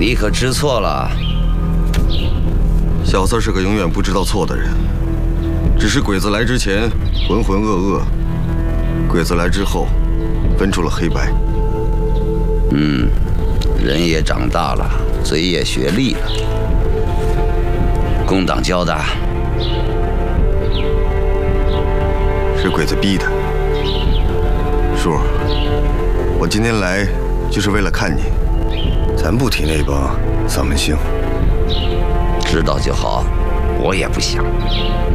你可知错了。 小四是个永远不知道错的人，只是鬼子来之前浑浑噩噩，鬼子来之后分出了黑白。 人也长大了，嘴也学利了。共党教的， 是鬼子逼的。叔，我今天来就是为了看你。咱不提那帮丧门星。 知道就好，我也不想。